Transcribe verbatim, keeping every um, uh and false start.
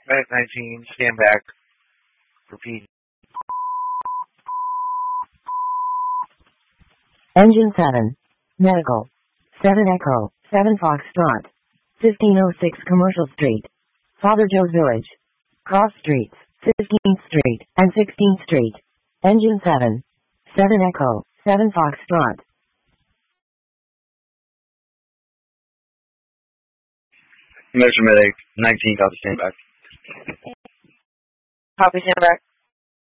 Medic nineteen, stand back. Repeat. Engine seven. Medical. seven Echo. seven Foxtrot. fifteen oh six Commercial Street. Father Joe's Village. Cross Streets. fifteenth Street and sixteenth Street. Engine seven. seven Echo. seven Foxtrot. Measure Medic nineteen, copy, stand back. Copy, stand back.